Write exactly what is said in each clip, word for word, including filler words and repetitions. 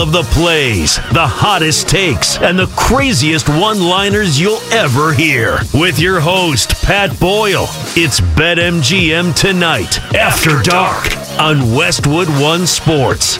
of the plays, the hottest takes, and the craziest one-liners you'll ever hear. With your host, Pat Boyle. It's BetMGM Tonight, After Dark, on Westwood One Sports.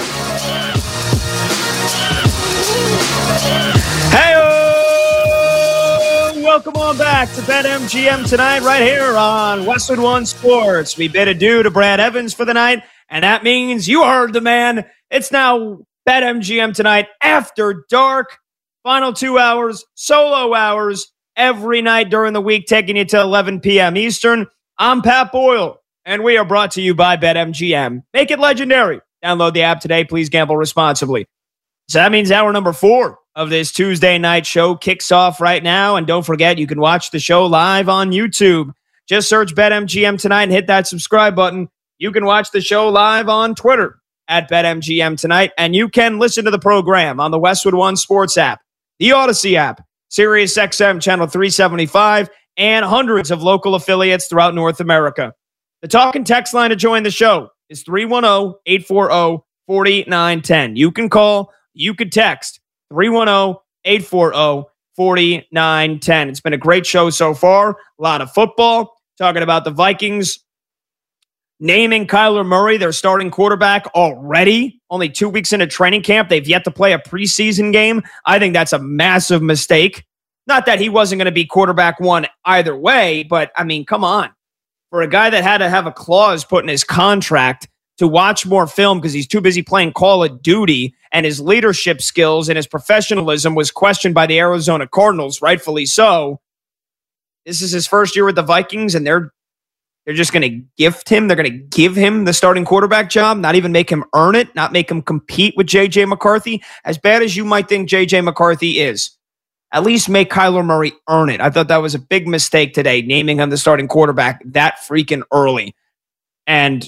Welcome on back to BetMGM Tonight right here on Westwood One Sports. We bid adieu to Brad Evans for the night, and that means you heard the man. It's now BetMGM Tonight After Dark. Final two hours, solo hours, every night during the week, taking you to eleven p.m. Eastern. I'm Pat Boyle, and we are brought to you by BetMGM. Make it legendary. Download the app today. Please gamble responsibly. So that means hour number four of this Tuesday night show kicks off right now. And don't forget, you can watch the show live on YouTube. Just search BetMGM Tonight and hit that subscribe button. You can watch the show live on Twitter at BetMGM Tonight. And you can listen to the program on the Westwood One Sports app, the Odyssey app, Sirius X M Channel three seventy-five, and hundreds of local affiliates throughout North America. The talk and text line to join the show is three one zero, eight four zero, four nine one zero. You can call, you can text three one zero, eight four zero, four nine one zero. It's been a great show so far. A lot of football. Talking about the Vikings naming Kyler Murray their starting quarterback already. Only two weeks into training camp. They've yet to play a preseason game. I think that's a massive mistake. Not that he wasn't going to be quarterback one either way, but I mean, come on. For a guy that had to have a clause put in his contract to watch more film because he's too busy playing Call of Duty, and his leadership skills and his professionalism was questioned by the Arizona Cardinals, rightfully so. This is his first year with the Vikings, and they're they're just going to gift him. They're going to give him the starting quarterback job, not even make him earn it, not make him compete with J J McCarthy. As bad as you might think J J McCarthy is, at least make Kyler Murray earn it. I thought that was a big mistake today, naming him the starting quarterback that freaking early. And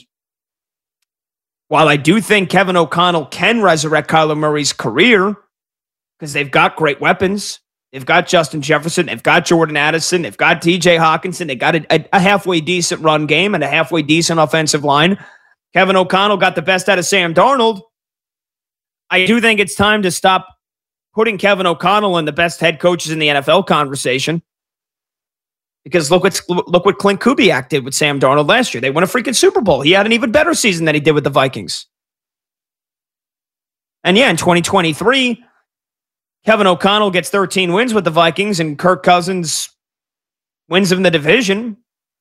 while I do think Kevin O'Connell can resurrect Kyler Murray's career because they've got great weapons, they've got Justin Jefferson, they've got Jordan Addison, they've got T J Hawkinson, they got a, a halfway decent run game and a halfway decent offensive line. Kevin O'Connell got the best out of Sam Darnold. I do think it's time to stop putting Kevin O'Connell in the best head coaches in the N F L conversation. Because look what, look what Clint Kubiak did with Sam Darnold last year. They won a freaking Super Bowl. He had an even better season than he did with the Vikings. And yeah, in twenty twenty-three, Kevin O'Connell gets thirteen wins with the Vikings and Kirk Cousins wins in the division.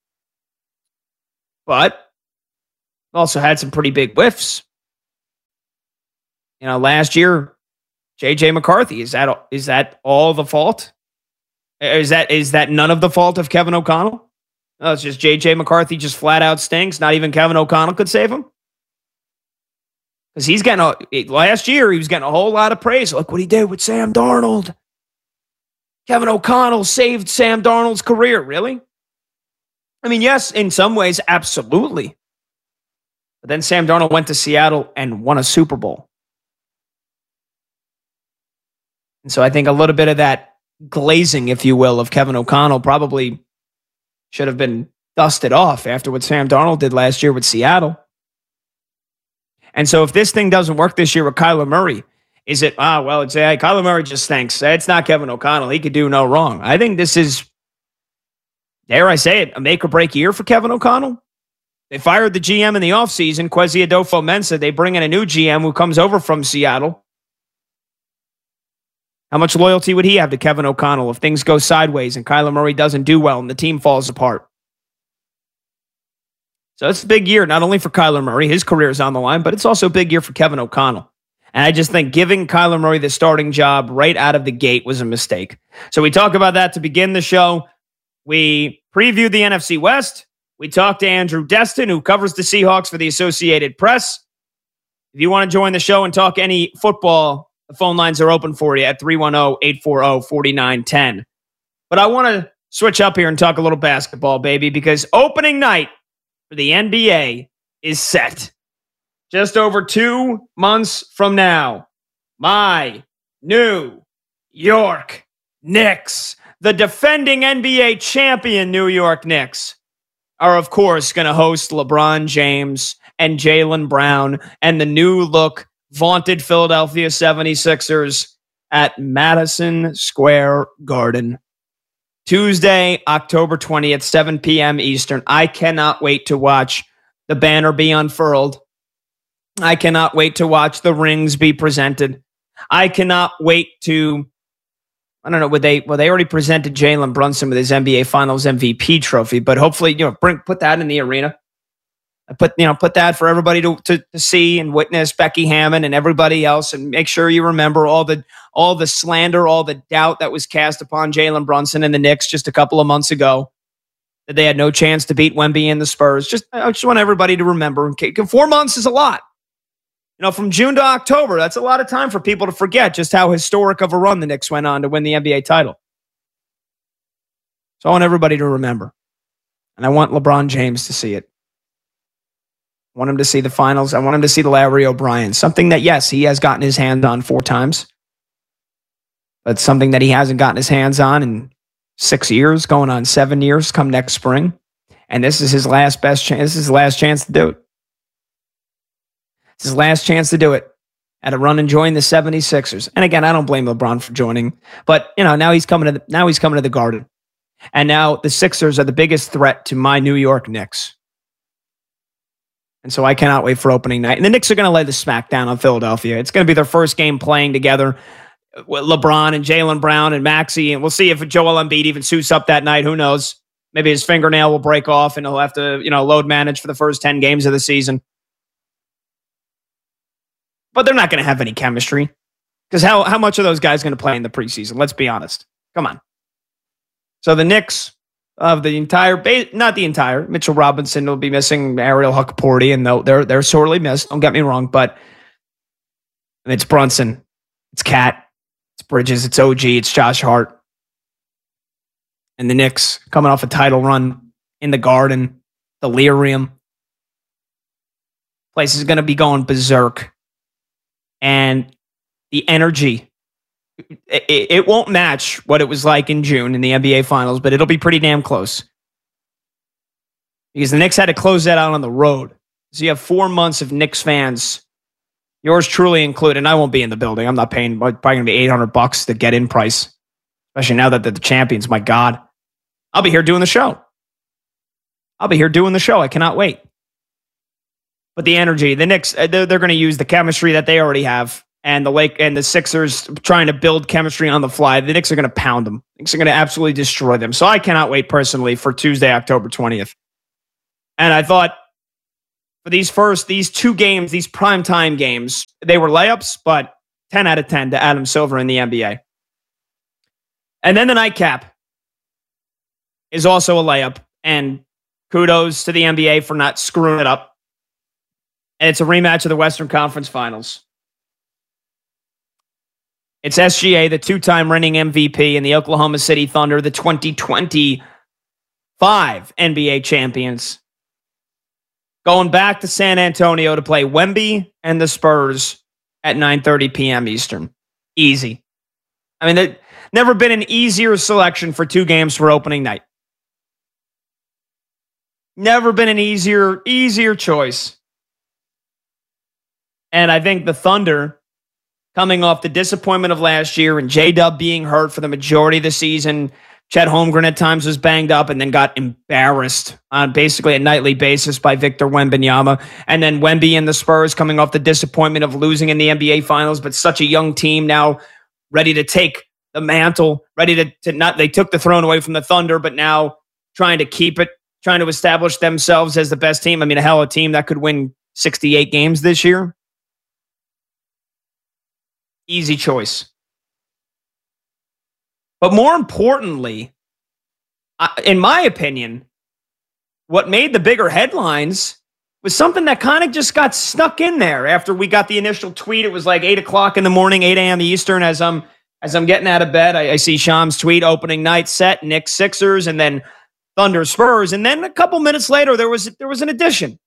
But also had some pretty big whiffs. You know, last year, J J McCarthy, is that is that all the fault? Is that is that none of the fault of Kevin O'Connell? No, it's just J J McCarthy just flat out stinks. Not even Kevin O'Connell could save him. Because he's getting a, last year, he was getting a whole lot of praise. Look what he did with Sam Darnold. Kevin O'Connell saved Sam Darnold's career. Really? I mean, yes, in some ways, absolutely. But then Sam Darnold went to Seattle and won a Super Bowl. And so I think a little bit of that glazing, if you will, of Kevin O'Connell probably should have been dusted off after what Sam Darnold did last year with Seattle. And so if this thing doesn't work this year with Kyler Murray, is it, ah, well, it's, hey, Kyler Murray just stinks. It's not Kevin O'Connell. He could do no wrong. I think this is, dare I say it, a make or break year for Kevin O'Connell. They fired the G M in the offseason, Kwesi Adofo-Mensah. They bring in a new G M who comes over from Seattle. How much loyalty would he have to Kevin O'Connell if things go sideways and Kyler Murray doesn't do well and the team falls apart? So it's a big year, not only for Kyler Murray, his career is on the line, but it's also a big year for Kevin O'Connell. And I just think giving Kyler Murray the starting job right out of the gate was a mistake. So we talk about that to begin the show. We previewed the N F C West. We talked to Andrew Destin, who covers the Seahawks for the Associated Press. If you want to join the show and talk any football, the phone lines are open for you at three one zero, eight four zero, four nine one zero. But I want to switch up here and talk a little basketball, baby, because opening night for the N B A is set. Just over two months from now, my New York Knicks, the defending N B A champion New York Knicks, are of course going to host LeBron James and Jaylen Brown and the new look vaunted Philadelphia seventy-sixers at Madison Square Garden. Tuesday, October twentieth, seven p.m. Eastern. I cannot wait to watch the banner be unfurled. I cannot wait to watch the rings be presented. I cannot wait to, I don't know, would they, well, they already presented Jalen Brunson with his N B A Finals M V P trophy, but hopefully, you know, bring, put that in the arena. Put, you know, put that for everybody to, to, to see and witness, Becky Hammon and everybody else, and make sure you remember all the all the slander, all the doubt that was cast upon Jalen Brunson and the Knicks just a couple of months ago, that they had no chance to beat Wemby and the Spurs. Just, I just want everybody to remember. Okay, four months is a lot. You know, from June to October, that's a lot of time for people to forget just how historic of a run the Knicks went on to win the N B A title. So I want everybody to remember. And I want LeBron James to see it. I want him to see the finals. I want him to see the Larry O'Brien. Something that, yes, he has gotten his hand on four times. But something that he hasn't gotten his hands on in six years, going on seven years come next spring. And this is his last best chance. This is his last chance to do it. It's his last chance to do it. At a run and join the seventy-sixers. And again, I don't blame LeBron for joining. But, you know, now he's coming to the, now he's coming to the Garden. And now the Sixers are the biggest threat to my New York Knicks. And so I cannot wait for opening night. And the Knicks are going to lay the smack down on Philadelphia. It's going to be their first game playing together with LeBron and Jaylen Brown and Maxey. And we'll see if Joel Embiid even suits up that night. Who knows? Maybe his fingernail will break off and he'll have to, you know, load manage for the first ten games of the season. But they're not going to have any chemistry. Because how, how much are those guys going to play in the preseason? Let's be honest. Come on. So the Knicks of the entire, base, not the entire, Mitchell Robinson will be missing Ariel Huckporty, and they're, they're sorely missed. Don't get me wrong, but it's Brunson, it's Cat, it's Bridges, it's O G, it's Josh Hart. And the Knicks coming off a title run in the Garden, delirium. Place is going to be going berserk. And the energy, it, it won't match what it was like in June in the N B A Finals, but it'll be pretty damn close. Because the Knicks had to close that out on the road. So you have four months of Knicks fans, yours truly included, and I won't be in the building. I'm not paying, probably going to be eight hundred bucks to get in price, especially now that they're the champions. My God. I'll be here doing the show. I'll be here doing the show. I cannot wait. But the energy, the Knicks, they're, they're going to use the chemistry that they already have. And the Lake and the Sixers trying to build chemistry on the fly. The Knicks are going to pound them. The Knicks are going to absolutely destroy them. So I cannot wait personally for Tuesday, October twentieth. And I thought for these first, these two games, these primetime games, they were layups, but ten out of ten to Adam Silver in the N B A. And then the nightcap is also a layup. And kudos to the N B A for not screwing it up. And it's a rematch of the Western Conference Finals. It's S G A, the two-time reigning M V P, and the Oklahoma City Thunder, the twenty twenty-five N B A champions, going back to San Antonio to play Wemby and the Spurs at nine thirty p.m. Eastern. Easy. I mean, there's never been an easier selection for two games for opening night. Never been an easier, easier choice. And I think the Thunder, coming off the disappointment of last year and J-Dub being hurt for the majority of the season, Chet Holmgren at times was banged up and then got embarrassed on basically a nightly basis by Victor Wembanyama. And then Wemby and the Spurs coming off the disappointment of losing in the N B A Finals, but such a young team now ready to take the mantle, ready to, to not, they took the throne away from the Thunder, but now trying to keep it, trying to establish themselves as the best team. I mean, a hell of a team that could win sixty-eight games this year. Easy choice. But more importantly, in my opinion, what made the bigger headlines was something that kind of just got stuck in there after we got the initial tweet. It was like eight o'clock in the morning, eight a.m. Eastern. As I'm as I'm getting out of bed, I, I see Sham's tweet, opening night set, Knicks Sixers, and then Thunder Spurs. And then a couple minutes later, there was there was an addition.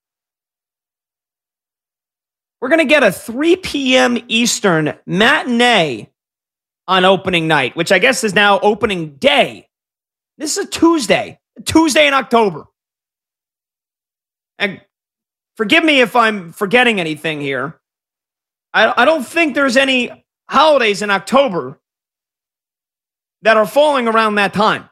We're going to get a three p.m. Eastern matinee on opening night, which I guess is now opening day. This is a Tuesday, a Tuesday in October. And forgive me if I'm forgetting anything here, I, I don't think there's any holidays in October that are falling around that time.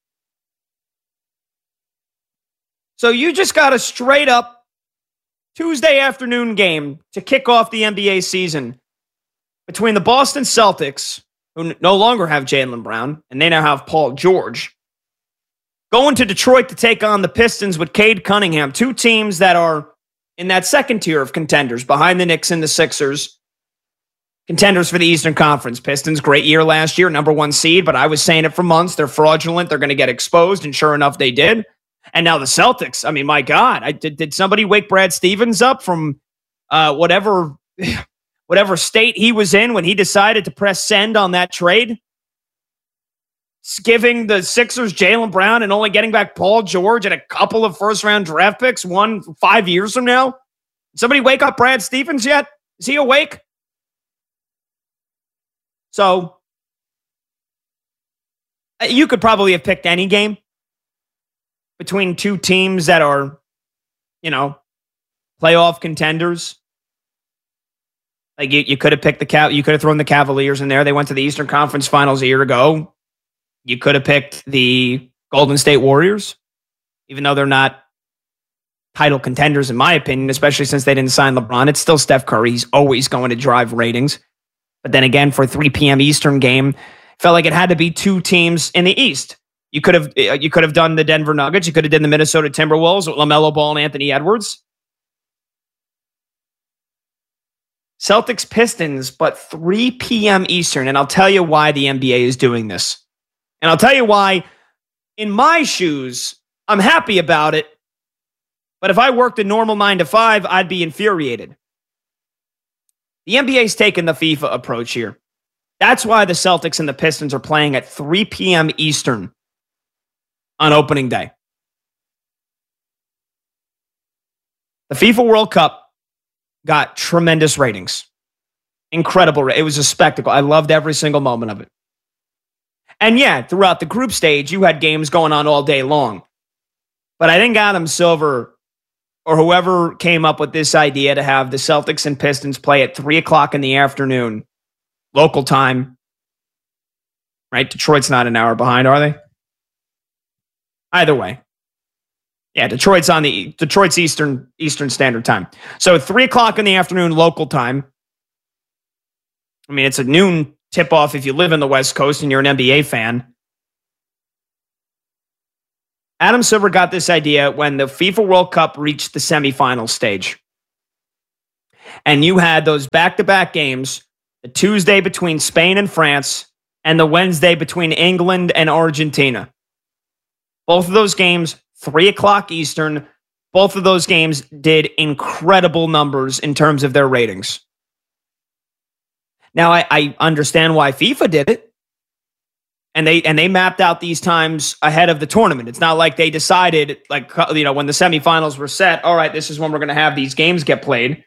So you just got a straight up Tuesday afternoon game to kick off the N B A season between the Boston Celtics, who no longer have Jaylen Brown, and they now have Paul George, going to Detroit to take on the Pistons with Cade Cunningham, two teams that are in that second tier of contenders behind the Knicks and the Sixers. Contenders for the Eastern Conference. Pistons, great year last year, number one seed, but I was saying it for months. They're fraudulent. They're going to get exposed, and sure enough, they did. And now the Celtics, I mean, my God, I, did, did somebody wake Brad Stevens up from uh, whatever, whatever state he was in when he decided to press send on that trade? Giving the Sixers Jaylen Brown and only getting back Paul George and a couple of first-round draft picks, one five years from now? Somebody wake up Brad Stevens yet? Is he awake? So, you could probably have picked any game between two teams that are, you know, playoff contenders. Like, you, you could have picked the Cav- you could have thrown the Cavaliers in there. They went to the Eastern Conference Finals a year ago. You could have picked the Golden State Warriors, even though they're not title contenders, in my opinion, especially since they didn't sign LeBron. It's still Steph Curry. He's always going to drive ratings. But then again, for a three p.m. Eastern game, felt like it had to be two teams in the East. You could have you could have done the Denver Nuggets. You could have done the Minnesota Timberwolves with LaMelo Ball and Anthony Edwards. Celtics Pistons, but three p.m. Eastern. And I'll tell you why the N B A is doing this. And I'll tell you why, in my shoes, I'm happy about it. But if I worked a normal nine to five, I'd be infuriated. The N B A's taken the FIFA approach here. That's why the Celtics and the Pistons are playing at three p.m. Eastern on opening day. The FIFA World Cup got tremendous ratings. Incredible. It was a spectacle. I loved every single moment of it. And yeah, throughout the group stage, you had games going on all day long. But I think Adam Silver, or whoever came up with this idea to have the Celtics and Pistons play at three o'clock in the afternoon, local time, right? Detroit's not an hour behind, are they? Either way. Yeah, Detroit's on the Detroit's Eastern Eastern Standard Time. So three o'clock in the afternoon, local time. I mean, it's a noon tip-off if you live in the West Coast and you're an N B A fan. Adam Silver got this idea when the FIFA World Cup reached the semifinal stage. And you had those back-to-back games, the Tuesday between Spain and France, and the Wednesday between England and Argentina. Both of those games, three o'clock Eastern, both of those games did incredible numbers in terms of their ratings. Now, I, I understand why FIFA did it. And they and they mapped out these times ahead of the tournament. It's not like they decided, like, you know, when the semifinals were set, all right, this is when we're going to have these games get played.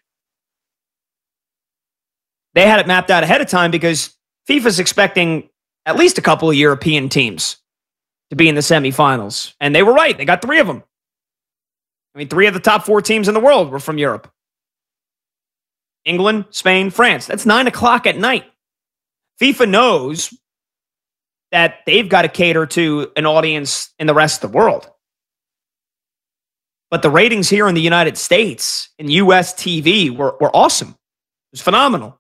They had it mapped out ahead of time because FIFA's expecting at least a couple of European teams to be in the semifinals. And they were right. They got three of them. I mean, three of the top four teams in the world were from Europe. England, Spain, France. That's nine o'clock at night. FIFA knows that they've got to cater to an audience in the rest of the world. But the ratings here in the United States in U S T V were, were awesome. It was phenomenal.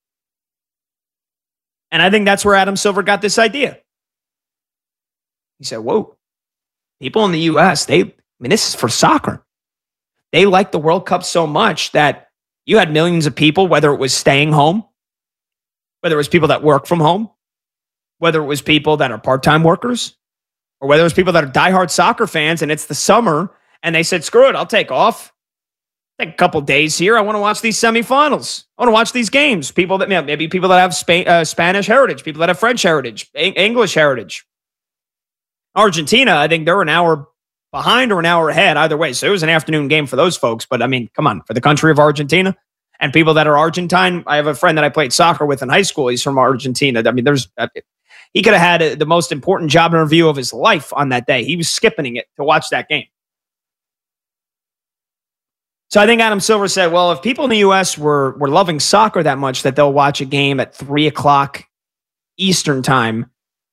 And I think that's where Adam Silver got this idea. He said, whoa, people in the U S, they, I mean, this is for soccer. They like the World Cup so much that you had millions of people, whether it was staying home, whether it was people that work from home, whether it was people that are part-time workers, or whether it was people that are diehard soccer fans and it's the summer and they said, screw it, I'll take off. Take a couple days here. I want to watch these semifinals. I want to watch these games. People that, maybe people that have Spa- uh, Spanish heritage, people that have French heritage, a- English heritage. Argentina, I think they're an hour behind or an hour ahead, either way. So it was an afternoon game for those folks. But I mean, come on, for the country of Argentina and people that are Argentine. I have a friend that I played soccer with in high school. He's from Argentina. I mean, there's uh, he could have had the most important job interview of his life on that day. He was skipping it to watch that game. So I think Adam Silver said, well, if people in the U S were were loving soccer that much that they'll watch a game at three o'clock Eastern time,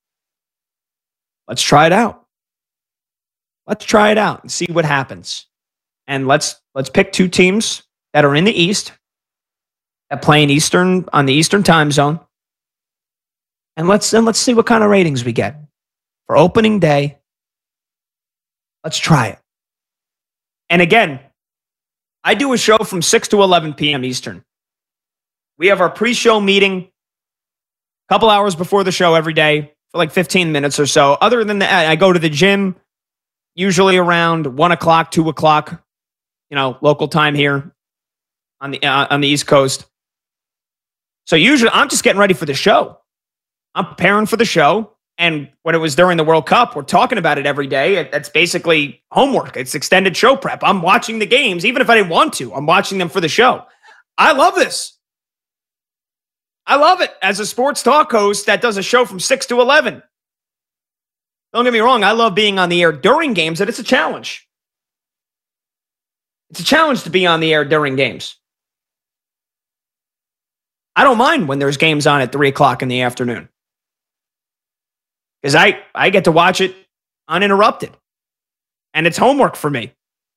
let's try it out. Let's try it out and see what happens. And let's let's pick two teams that are in the East that play in Eastern on the Eastern time zone. And let's and let's see what kind of ratings we get for opening day. Let's try it. And again, I do a show from six to eleven p.m. Eastern. We have our pre-show meeting a couple hours before the show every day for like fifteen minutes or so. Other than that, I go to the gym usually around one o'clock, two o'clock, you know, local time here on the uh, on the East Coast. So usually I'm just getting ready for the show. I'm preparing for the show. And when it was during the World Cup, we're talking about it every day. That's basically homework. It's extended show prep. I'm watching the games, even if I didn't want to. I'm watching them for the show. I love this. I love it as a sports talk host that does a show from six to eleven. Don't get me wrong. I love being on the air during games, and it's a challenge. It's a challenge to be on the air during games. I don't mind when there's games on at three o'clock in the afternoon. Because I, I get to watch it uninterrupted. And it's homework for me.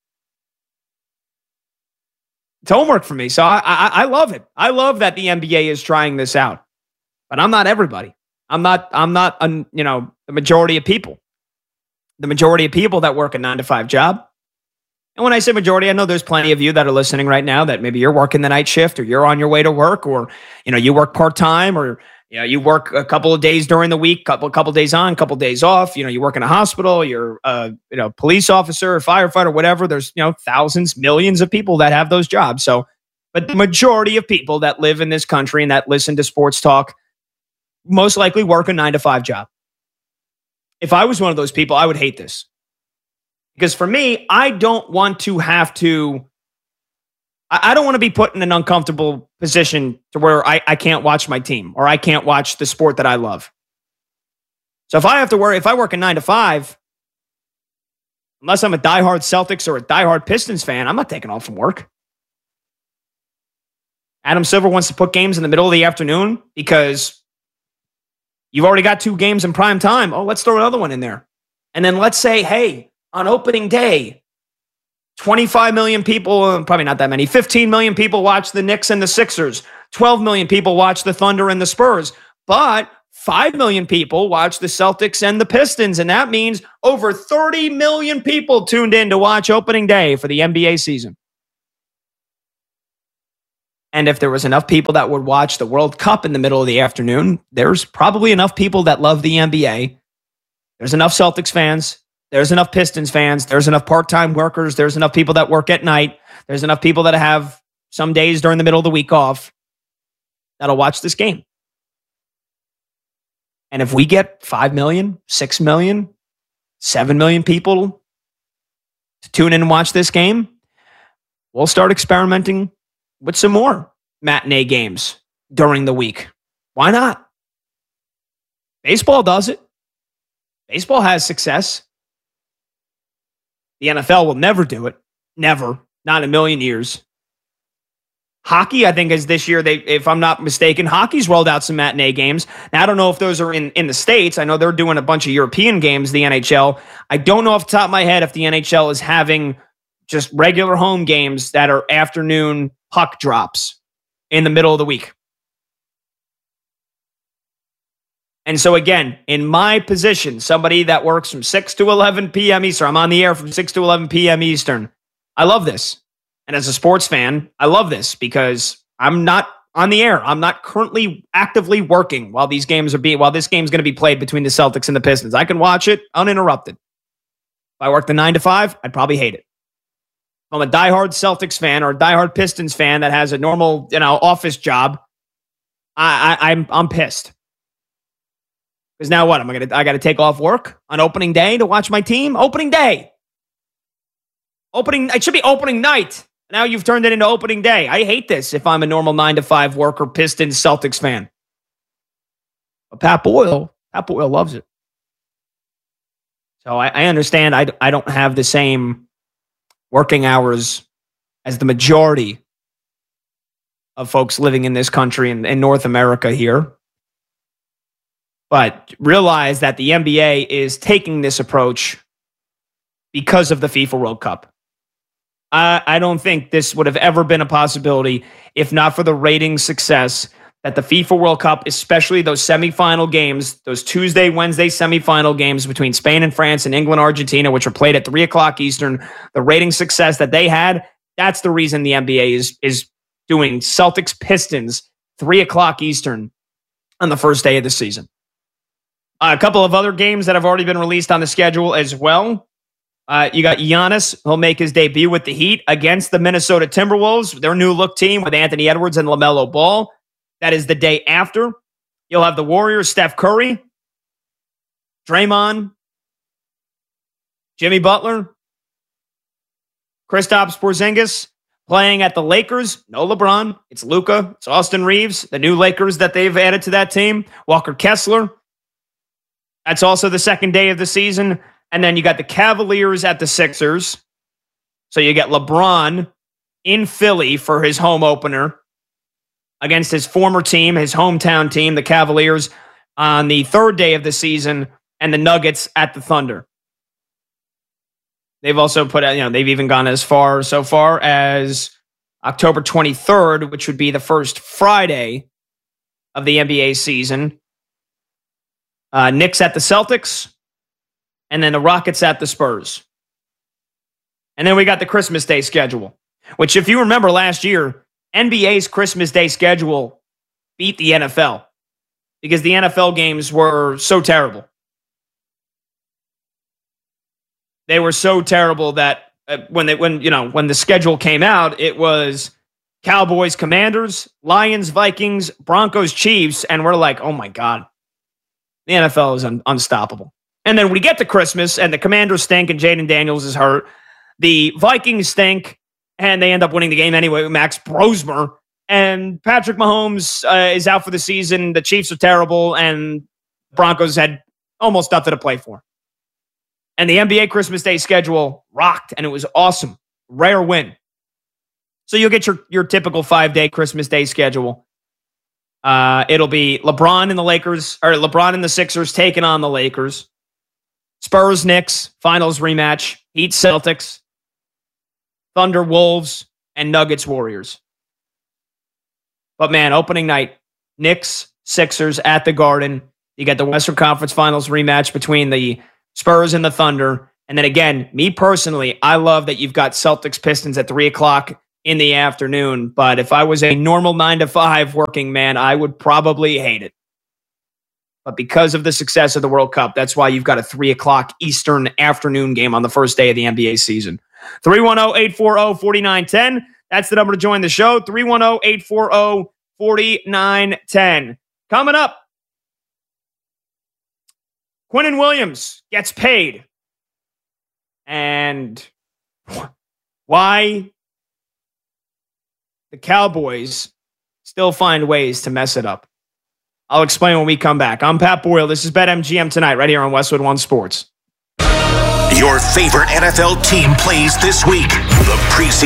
It's homework for me. So I, I, I love it. I love that the N B A is trying this out. But I'm not everybody. I'm not, I'm not, un, you know, the majority of people. The majority of people that work a nine to five job. And when I say majority, I know there's plenty of you that are listening right now that maybe you're working the night shift or you're on your way to work or, you know, you work part-time or, you know, you work a couple of days during the week, couple couple of days on, couple of days off. You know, you work in a hospital. You're a you know police officer, or firefighter, whatever. There's you know thousands, millions of people that have those jobs. So, but the majority of people that live in this country and that listen to sports talk most likely work a nine to five job. If I was one of those people, I would hate this because for me, I don't want to have to. I don't want to be put in an uncomfortable position to where I, I can't watch my team or I can't watch the sport that I love. So if I have to worry, if I work a nine to five, unless I'm a diehard Celtics or a diehard Pistons fan, I'm not taking off from work. Adam Silver wants to put games in the middle of the afternoon because you've already got two games in prime time. Oh, let's throw another one in there. And then let's say, hey, on opening day, twenty-five million people, probably not that many, fifteen million people watch the Knicks and the Sixers. twelve million people watch the Thunder and the Spurs. But five million people watch the Celtics and the Pistons. And that means over thirty million people tuned in to watch opening day for the N B A season. And if there was enough people that would watch the World Cup in the middle of the afternoon, there's probably enough people that love the N B A. There's enough Celtics fans. There's enough Pistons fans. There's enough part-time workers. There's enough people that work at night. There's enough people that have some days during the middle of the week off that'll watch this game. And if we get five million, six million, seven million people to tune in and watch this game, we'll start experimenting with some more matinee games during the week. Why not? Baseball does it. Baseball has success. The N F L will never do it. Never. Not in a million years. Hockey, I think, is this year, they, if I'm not mistaken, hockey's rolled out some matinee games. Now, I don't know if those are in, in the States. I know they're doing a bunch of European games, the N H L. I don't know off the top of my head if the N H L is having just regular home games that are afternoon puck drops in the middle of the week. And so again, in my position, somebody that works from six to eleven p.m. Eastern, I'm on the air from six to eleven p.m. Eastern. I love this. And as a sports fan, I love this because I'm not on the air. I'm not currently actively working while these games are being, while this game's going to be played between the Celtics and the Pistons. I can watch it uninterrupted. If I worked the nine to five, I'd probably hate it. If I'm a diehard Celtics fan or a diehard Pistons fan that has a normal, you know, office job, I, I I'm I'm pissed. Because now what? Am I gonna? I got to take off work on opening day to watch my team. Opening day, opening. It should be opening night. Now you've turned it into opening day. I hate this. If I'm a normal nine to five worker, Pistons, Celtics fan, but Pat Boyle, Pat Boyle loves it. So I, I understand. I I don't have the same working hours as the majority of folks living in this country and in, in North America here. But realize that the N B A is taking this approach because of the FIFA World Cup. I, I don't think this would have ever been a possibility if not for the rating success that the FIFA World Cup, especially those semifinal games, those Tuesday, Wednesday semifinal games between Spain and France and England, Argentina, which were played at three o'clock Eastern, the rating success that they had, that's the reason the N B A is, is doing Celtics Pistons three o'clock Eastern on the first day of the season. Uh, a couple of other games that have already been released on the schedule as well. Uh, you got Giannis. He'll make his debut with the Heat against the Minnesota Timberwolves, their new look team with Anthony Edwards and LaMelo Ball. That is the day after. You'll have the Warriors, Steph Curry, Draymond, Jimmy Butler, Kristaps Porzingis playing at the Lakers. No LeBron. It's Luka. It's Austin Reeves, the new Lakers that they've added to that team. Walker Kessler. That's also the second day of the season. And then you got the Cavaliers at the Sixers. So you get LeBron in Philly for his home opener against his former team, his hometown team, the Cavaliers, on the third day of the season, and the Nuggets at the Thunder. They've also put out, you know, they've even gone as far so far as October twenty-third, which would be the first Friday of the N B A season. Uh, Knicks at the Celtics, and then the Rockets at the Spurs. And then we got the Christmas Day schedule, which, if you remember last year, N B A's Christmas Day schedule beat the N F L because the N F L games were so terrible. They were so terrible that uh, when they when you know when the schedule came out, it was Cowboys, Commanders, Lions, Vikings, Broncos, Chiefs, and we're like, oh my God, the N F L is un- unstoppable. And then we get to Christmas, and the Commanders stink, and Jaden Daniels is hurt. The Vikings stink, and they end up winning the game anyway with Max Brosmer. And Patrick Mahomes uh, is out for the season. The Chiefs are terrible, and Broncos had almost nothing to play for. And the N B A Christmas Day schedule rocked, and it was awesome. Rare win. So you'll get your, your typical five-day Christmas Day schedule. Uh, it'll be LeBron and the Lakers, or LeBron and the Sixers taking on the Lakers. Spurs, Knicks, finals rematch. Heat, Celtics. Thunder, Wolves, and Nuggets, Warriors. But man, opening night, Knicks, Sixers at the Garden. You get the Western Conference Finals rematch between the Spurs and the Thunder. And then again, me personally, I love that you've got Celtics Pistons at three o'clock in the afternoon. But if I was a normal nine to five working man, I would probably hate it. But because of the success of the World Cup, that's why you've got a three o'clock Eastern afternoon game on the first day of the N B A season. three one zero, eight four zero, four nine one zero. That's the number to join the show. three one zero, eight four zero, four nine one zero. Coming up, Quinnen Williams gets paid. And why the Cowboys still find ways to mess it up. I'll explain when we come back. I'm Pat Boyle. This is BetMGM Tonight right here on Westwood One Sports. Your favorite N F L team plays this week. The preseason.